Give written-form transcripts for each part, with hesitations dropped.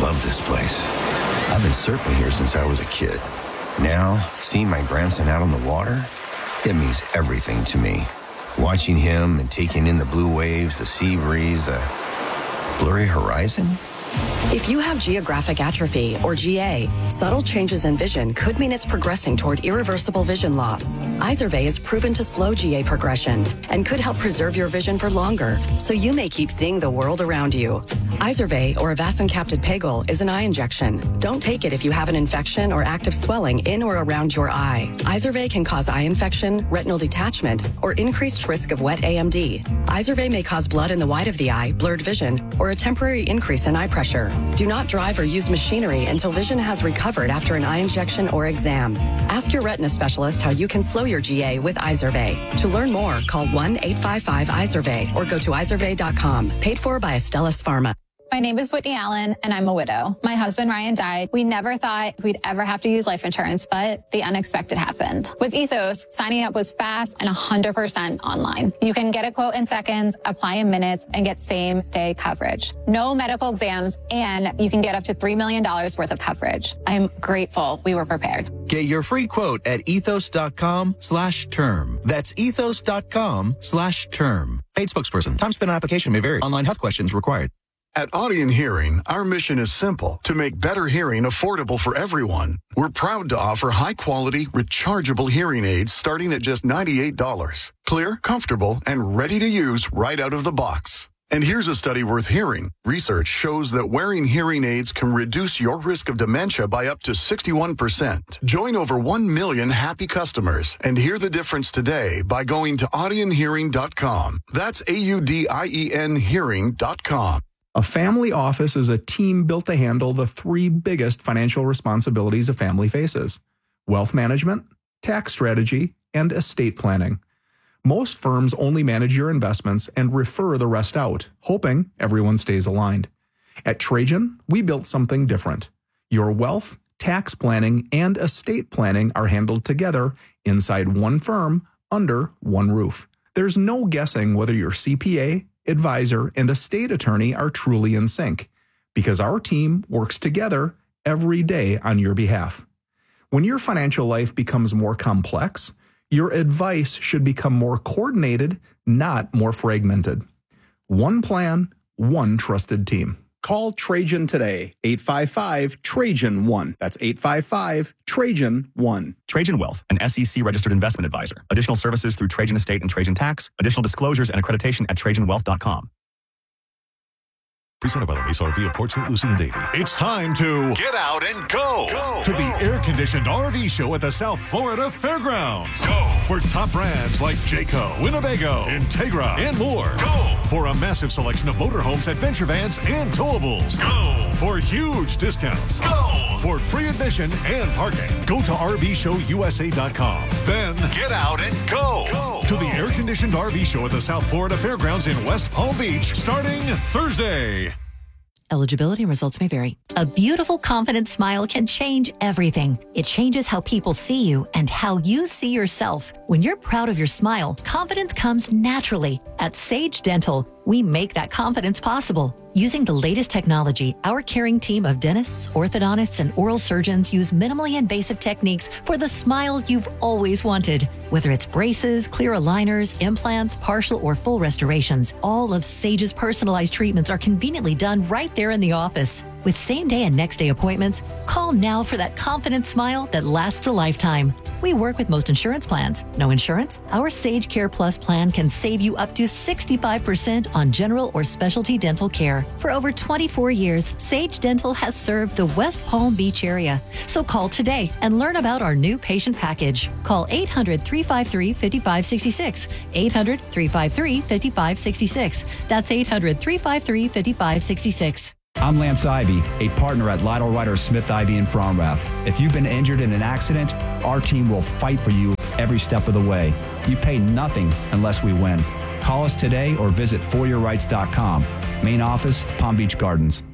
love this place. I've been surfing here since I was a kid. Now, seeing my grandson out on the water, it means everything to me. Watching him and taking in the blue waves, the sea breeze, the blurry horizon. If you have geographic atrophy, or GA, subtle changes in vision could mean it's progressing toward irreversible vision loss. Izervay is proven to slow GA progression and could help preserve your vision for longer, so you may keep seeing the world around you. Izervay, or avacincaptad pegol, is an eye injection. Don't take it if you have an infection or active swelling in or around your eye. Izervay can cause eye infection, retinal detachment, or increased risk of wet AMD. Izervay may cause blood in the white of the eye, blurred vision, or a temporary increase in eye pressure. Do not drive or use machinery until vision has recovered after an eye injection or exam. Ask your retina specialist how you can slow your GA with Izervay. To learn more, call 1-855-IZERVAY or go to izervay.com. Paid for by Astellas Pharma. My name is Whitney Allen, and I'm a widow. My husband, Ryan, died. We never thought we'd ever have to use life insurance, but the unexpected happened. With Ethos, signing up was fast and 100% online. You can get a quote in seconds, apply in minutes, and get same-day coverage. No medical exams, and you can get up to $3 million worth of coverage. I'm grateful we were prepared. Get your free quote at ethos.com/term. That's ethos.com/term. Paid spokesperson. Time spent on application may vary. Online health questions required. At Audion Hearing, our mission is simple: to make better hearing affordable for everyone. We're proud to offer high-quality, rechargeable hearing aids starting at just $98. Clear, comfortable, and ready to use right out of the box. And here's a study worth hearing. Research shows that wearing hearing aids can reduce your risk of dementia by up to 61%. Join over 1 million happy customers and hear the difference today by going to audionhearing.com. That's AUDIEN hearing.com. A family office is a team built to handle the three biggest financial responsibilities a family faces: wealth management, tax strategy, and estate planning. Most firms only manage your investments and refer the rest out, hoping everyone stays aligned. At Trajan, we built something different. Your wealth, tax planning, and estate planning are handled together inside one firm under one roof. There's no guessing whether your CPA, advisor, and estate attorney are truly in sync, because our team works together every day on your behalf. When your financial life becomes more complex, your advice should become more coordinated, not more fragmented. One plan, one trusted team. Call Trajan today, 855-TRAJAN-1. That's 855-TRAJAN-1. Trajan Wealth, an SEC-registered investment advisor. Additional services through Trajan Estate and Trajan Tax. Additional disclosures and accreditation at TrajanWealth.com. Presented by the Race RV of Port St. Lucie and Davie. It's time to get out and go to the air-conditioned RV show at the South Florida Fairgrounds. Go for top brands like Jayco, Winnebago, Integra, and more. Go for a massive selection of motorhomes, adventure vans, and towables. Go for huge discounts. Go for free admission and parking. Go to RVShowUSA.com. Then get out and go to the air-conditioned RV show at the South Florida Fairgrounds in West Palm Beach starting Thursday. Eligibility and results may vary. A beautiful, confident smile can change everything. It changes how people see you and how you see yourself. When you're proud of your smile, confidence comes naturally. At Sage Dental, we make that confidence possible. Using the latest technology, our caring team of dentists, orthodontists, and oral surgeons use minimally invasive techniques for the smile you've always wanted. Whether it's braces, clear aligners, implants, partial or full restorations, all of Sage's personalized treatments are conveniently done right there in the office. With same-day and next-day appointments, call now for that confident smile that lasts a lifetime. We work with most insurance plans. No insurance? Our Sage Care Plus plan can save you up to 65% on general or specialty dental care. For over 24 years, Sage Dental has served the West Palm Beach area. So call today and learn about our new patient package. Call 800-353-5566. 800-353-5566. That's 800-353-5566. I'm Lance Ivy, a partner at Lytle Ryder Smith Ivy in Fromrath. If you've been injured in an accident, our team will fight for you every step of the way. You pay nothing unless we win. Call us today or visit foryourrights.com. Main office, Palm Beach Gardens.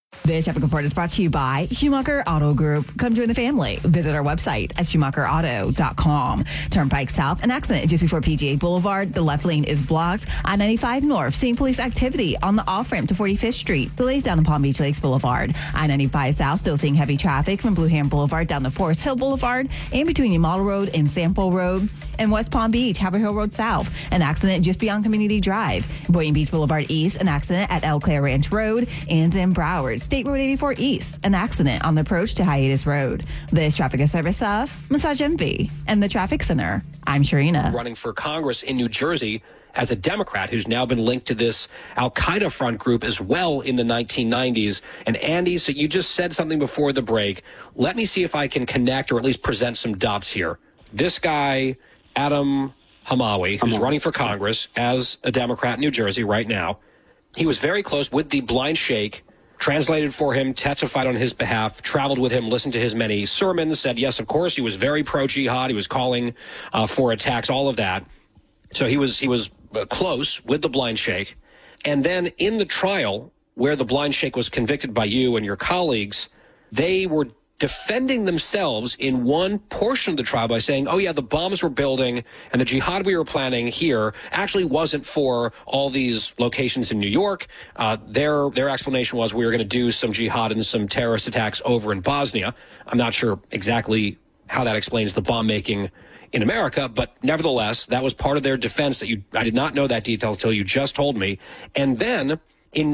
This Traffic Report is brought to you by Schumacher Auto Group. Come join the family. Visit our website at schumacherauto.com. Turnpike South, an accident just before PGA Boulevard. The left lane is blocked. I-95 North, seeing police activity on the off-ramp to 45th Street. Delays down to Palm Beach Lakes Boulevard. I-95 South, still seeing heavy traffic from Blue Heron Boulevard down to Forest Hill Boulevard and between Model Road and Sample Road. And West Palm Beach, Haverhill Road South, an accident just beyond Community Drive. Boynton Beach Boulevard East, an accident at Eau Claire Ranch Road. And in Broward, State Road 84 East, an accident on the approach to Hiatus Road. This traffic is service of Massage Envy and the Traffic Center. I'm Sharina. Running for Congress in New Jersey as a Democrat who's now been linked to this Al-Qaeda front group as well in the 1990s. And Andy, so you just said something before the break. Let me see if I can connect or at least present some dots here. This guy, Adam Hamawi, who's running for Congress as a Democrat in New Jersey right now, he was very close with the blind sheikh, translated for him, testified on his behalf, traveled with him, listened to his many sermons, said, yes, of course, he was very pro-jihad. He was calling for attacks, all of that. So he was close with the blind sheikh. And then in the trial where the blind sheikh was convicted by you and your colleagues, they were defending themselves in one portion of the trial by saying, oh, yeah, the bombs we're building and the jihad we were planning here actually wasn't for all these locations in New York. Their explanation was we were going to do some jihad and some terrorist attacks over in Bosnia. I'm not sure exactly how that explains the bomb making in America, but nevertheless, that was part of their defense. I did not know that detail until you just told me. And then in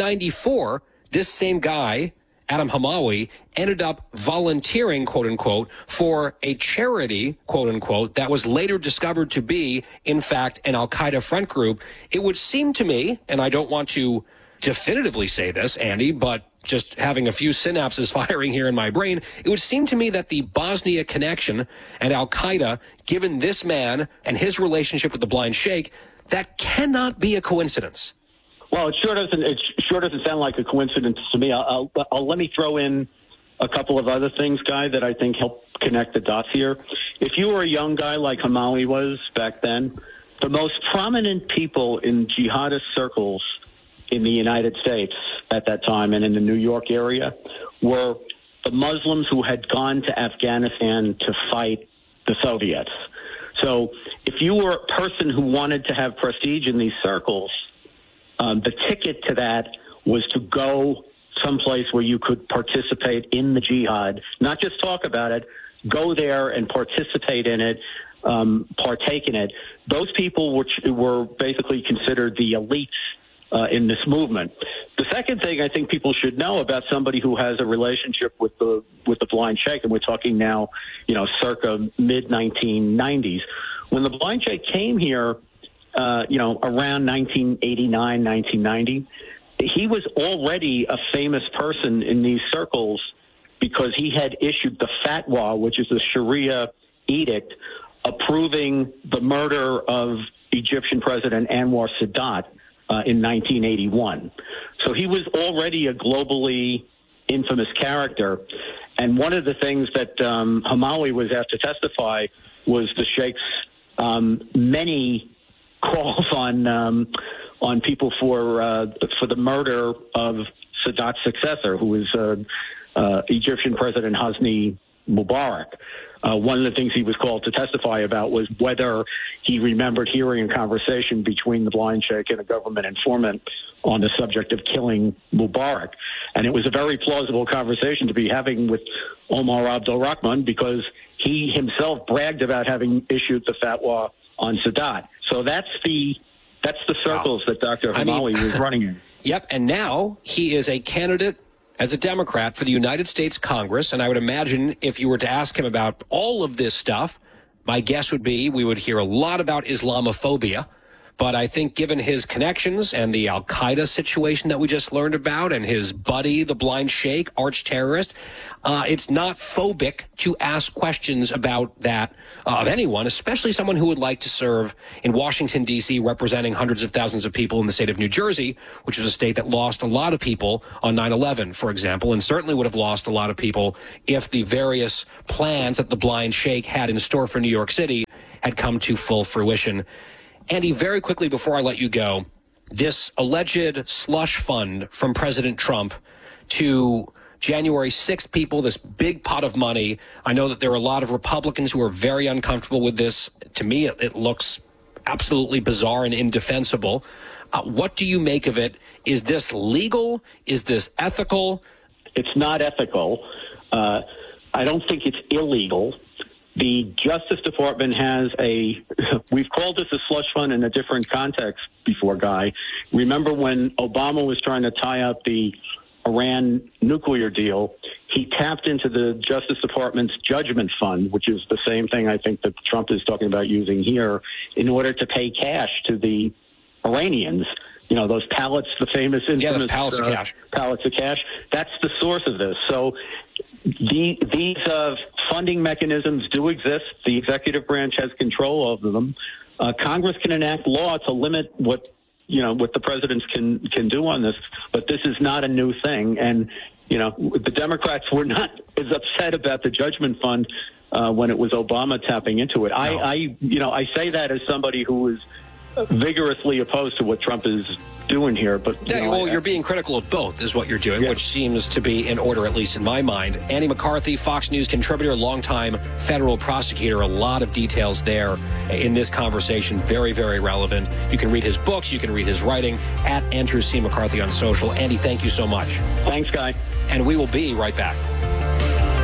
1994, this same guy, Adam Hamawi, ended up volunteering, quote unquote, for a charity, quote unquote, that was later discovered to be, in fact, an Al-Qaeda front group. It would seem to me, and I don't want to definitively say this, Andy, but just having a few synapses firing here in my brain, it would seem to me that the Bosnia connection and Al-Qaeda, given this man and his relationship with the blind sheikh, that cannot be a coincidence. Well, it sure doesn't sound like a coincidence to me. I'll let me throw in a couple of other things, Guy, that I think help connect the dots here. If you were a young guy like Hamawi was back then, the most prominent people in jihadist circles in the United States at that time and in the New York area were the Muslims who had gone to Afghanistan to fight the Soviets. So if you were a person who wanted to have prestige in these circles, the ticket to that was to go someplace where you could participate in the jihad, not just talk about it, go there and participate in it, partake in it. Those people were basically considered the elites in this movement. The second thing I think people should know about somebody who has a relationship with the blind sheikh, and we're talking now, circa mid-1990s, when the blind sheikh came here, around 1989, 1990, he was already a famous person in these circles because he had issued the fatwa, which is the Sharia edict approving the murder of Egyptian President Anwar Sadat in 1981. So he was already a globally infamous character. And one of the things that Hamawi was asked to testify was the Sheikh's many calls on people for the murder of Sadat's successor, who was Egyptian President Hosni Mubarak. One of the things he was called to testify about was whether he remembered hearing a conversation between the blind sheikh and a government informant on the subject of killing Mubarak. And it was a very plausible conversation to be having with Omar Abdul Rahman because he himself bragged about having issued the fatwa on Sadat. So that's the circles that Dr. Hamawi was running in. Yep, and now he is a candidate as a Democrat for the United States Congress, and I would imagine if you were to ask him about all of this stuff, my guess would be we would hear a lot about Islamophobia. But I think given his connections and the Al-Qaeda situation that we just learned about and his buddy, the blind sheikh, arch terrorist, it's not phobic to ask questions about that of anyone, especially someone who would like to serve in Washington, D.C., representing hundreds of thousands of people in the state of New Jersey, which is a state that lost a lot of people on 9/11, for example, and certainly would have lost a lot of people if the various plans that the blind sheikh had in store for New York City had come to full fruition. Andy, very quickly before I let you go, this alleged slush fund from President Trump to January 6th people, this big pot of money. I know that there are a lot of Republicans who are very uncomfortable with this. To me, it looks absolutely bizarre and indefensible. What do you make of it? Is this legal? Is this ethical? It's not ethical. I don't think it's illegal. The Justice Department has we've called this a slush fund in a different context before, Guy. Remember when Obama was trying to tie up the Iran nuclear deal, he tapped into the Justice Department's judgment fund, which is the same thing I think that Trump is talking about using here, in order to pay cash to the Iranians. You know, those pallets, the famous infamous the pallets of cash. Pallets of cash. That's the source of this. So these funding mechanisms do exist. The executive branch has control over them. Congress can enact law to limit what the presidents can do on this, but this is not a new thing. And, the Democrats were not as upset about the judgment fund when it was Obama tapping into it. No. I say that as somebody who is vigorously opposed to what Trump is doing here. But you're being critical of both is what you're doing, which seems to be in order, at least in my mind. Andy McCarthy, Fox News contributor, longtime federal prosecutor. A lot of details there in this conversation. Very, very relevant. You can read his books. You can read his writing at Andrew C. McCarthy on social. Andy, thank you so much. Thanks, Guy. And we will be right back.